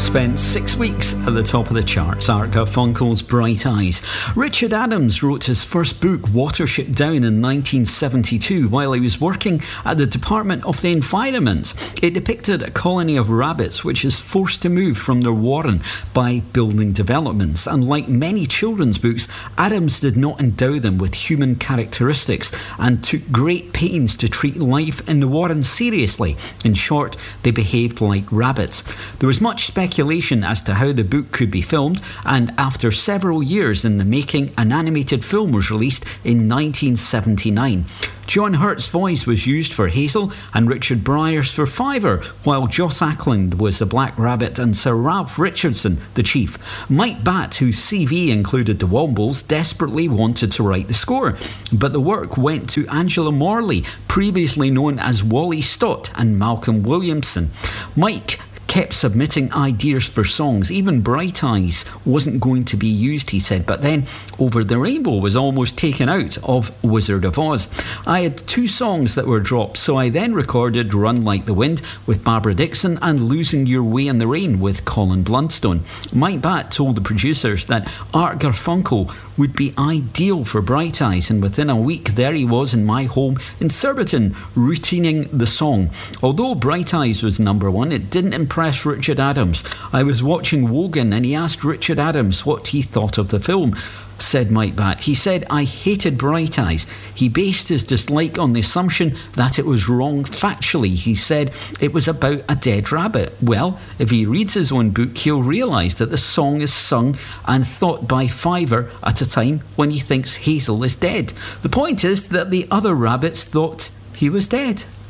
spent 6 weeks at the top of the charts. Art Garfunkel's Bright Eyes. Richard Adams wrote his first book, Watership Down, in 1972 while he was working at the Department of the Environment. It depicted a colony of rabbits which is forced to move from their warren by building developments. And like many children's books, Adams did not endow them with human characteristics and took great pains to treat life in the warren seriously. In short, they behaved like rabbits. There was much speculation as to how the book could be filmed, and after several years in the making, an animated film was released in 1979. John Hurt's voice was used for Hazel and Richard Briers for Fiver, while Joss Ackland was the Black Rabbit and Sir Ralph Richardson the Chief. Mike Batt, whose CV included the Wombles, desperately wanted to write the score, but the work went to Angela Morley, previously known as Wally Stott, and Malcolm Williamson. Mike kept submitting ideas for songs. Even Bright Eyes wasn't going to be used, he said, but then Over the Rainbow was almost taken out of Wizard of Oz. I had 2 songs that were dropped, so I then recorded Run Like the Wind with Barbara Dickson and Losing Your Way in the Rain with Colin Blunstone. Mike Batt told the producers that Art Garfunkel would be ideal for Bright Eyes, and within a week there he was in my home in Surbiton, routining the song. Although Bright Eyes was number 1, it didn't impress Richard Adams. I was watching Wogan and he asked Richard Adams what he thought of the film, said Mike Batt. He said, I hated Bright Eyes. He based his dislike on the assumption that it was wrong factually. He said it was about a dead rabbit. Well, if he reads his own book, he'll realise that the song is sung and thought by Fiver at a time when he thinks Hazel is dead. The point is that the other rabbits thought he was dead.